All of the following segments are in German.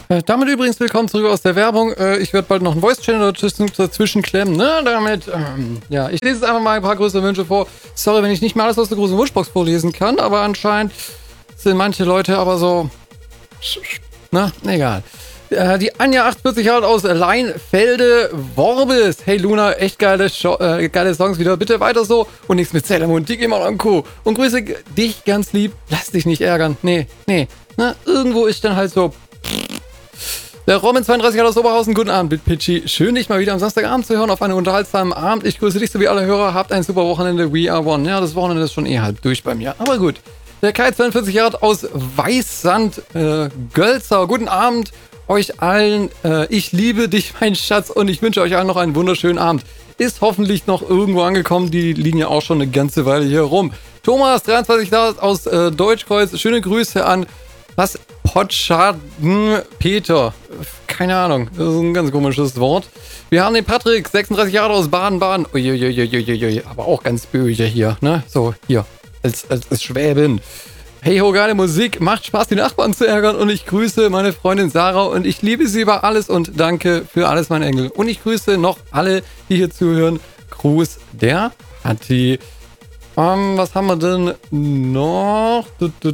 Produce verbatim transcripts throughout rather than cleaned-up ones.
Äh, damit übrigens willkommen zurück aus der Werbung. Äh, ich werde bald noch einen Voice-Channel dazwischen klemmen, ne? Damit, ähm, ja, ich lese jetzt einfach mal ein paar größere Wünsche vor. Sorry, wenn ich nicht mal alles aus der großen Wunschbox vorlesen kann, aber anscheinend sind manche Leute aber so, na, egal. Äh, die Anja achtundvierzig Jahre alt aus Leinfelde Worbis. Hey Luna, echt geile, Show, äh, geile Songs wieder. Bitte weiter so und nichts mit Sailor Moon, Digimon und Co. Und grüße dich ganz lieb. Lass dich nicht ärgern. Nee, nee. Na, irgendwo ist dann halt so. Der Robin zweiunddreißig Jahre aus Oberhausen. Guten Abend, Bitpitchy. Schön, dich mal wieder am Samstagabend zu hören auf einen unterhaltsamen Abend. Ich grüße dich sowie alle Hörer. Habt ein super Wochenende. We are one. Ja, das Wochenende ist schon eh halb durch bei mir. Aber gut. Der Kai zweiundvierzig Jahre alt aus Weißsand äh, Gölzer. Guten Abend euch allen. Äh, ich liebe dich, mein Schatz, und ich wünsche euch allen noch einen wunderschönen Abend. Ist hoffentlich noch irgendwo angekommen. Die liegen ja auch schon eine ganze Weile hier rum. Thomas, dreiundzwanzig Jahre alt aus äh, Deutschkreuz. Schöne Grüße an was? Potschaden Peter. Keine Ahnung. Das ist ein ganz komisches Wort. Wir haben den Patrick, sechsunddreißig Jahre alt aus Baden-Baden. Uiuiuiuiui. Aber auch ganz böse hier, ne? So, hier. Als, als, als Schwäbin. Hey ho, geile Musik. Macht Spaß, die Nachbarn zu ärgern. Und ich grüße meine Freundin Sarah. Und ich liebe sie über alles. Und danke für alles, mein Engel. Und ich grüße noch alle, die hier zuhören. Gruß der Hatti. Um, was haben wir denn noch?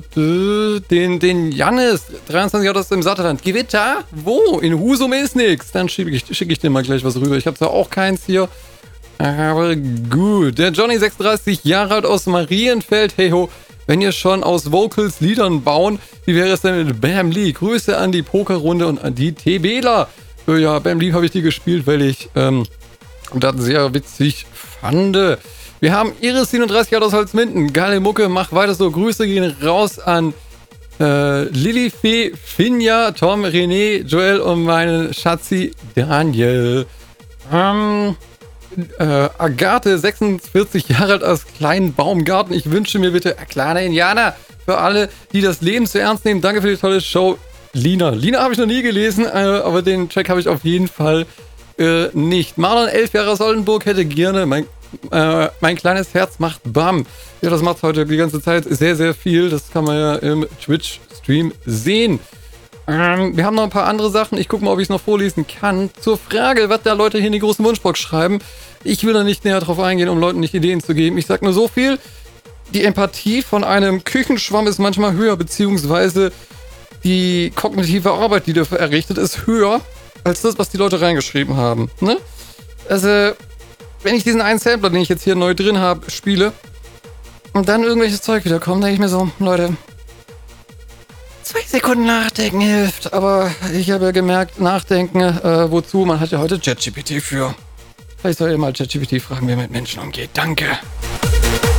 Den, den Jannis, dreiundzwanzig Jahre aus dem Satterland. Gewitter? Wo? In Husum ist nix. Dann schicke ich, schick ich dir mal gleich was rüber. Ich habe zwar auch keins hier. Aber gut. Der Johnny, sechsunddreißig Jahre alt aus Marienfeld. Hey ho, wenn ihr schon aus Vocals Liedern bauen, wie wäre es denn mit Bam Lee? Grüße an die Pokerrunde und an die TBler. Äh, ja, Bam Lee habe ich die gespielt, weil ich ähm, das sehr witzig fand. Wir haben Iris, siebenunddreißig Jahre aus Holzminden. Geile Mucke, mach weiter so. Grüße gehen raus an äh, Lilifee, Finja, Tom, René, Joel und meinen Schatzi Daniel. Ähm, äh, Agathe, sechsundvierzig Jahre alt aus kleinen Baumgarten. Ich wünsche mir bitte äh, kleine Indianer für alle, die das Leben zu ernst nehmen. Danke für die tolle Show. Lina. Lina habe ich noch nie gelesen, äh, aber den Track habe ich auf jeden Fall äh, nicht. Marlon, elf Jahre aus Oldenburg, hätte gerne mein Äh, mein kleines Herz macht Bam. Ja, das macht heute die ganze Zeit sehr, sehr viel. Das kann man ja im Twitch-Stream sehen. Ähm, wir haben noch ein paar andere Sachen. Ich gucke mal, ob ich es noch vorlesen kann. Zur Frage, was da Leute hier in die großen Wunschbox schreiben. Ich will da nicht näher drauf eingehen, um Leuten nicht Ideen zu geben. Ich sag nur so viel. Die Empathie von einem Küchenschwamm ist manchmal höher, beziehungsweise die kognitive Arbeit, die dafür errichtet, ist höher als das, was die Leute reingeschrieben haben. Ne? Also, wenn ich diesen einen Sampler, den ich jetzt hier neu drin habe, spiele und dann irgendwelches Zeug wieder kommt, denke ich mir so, Leute, zwei Sekunden nachdenken hilft. Aber ich habe ja gemerkt, nachdenken, äh, wozu? Man hat ja heute ChatGPT für. Vielleicht soll ihr mal ChatGPT fragen, wie er mit Menschen umgeht. Danke.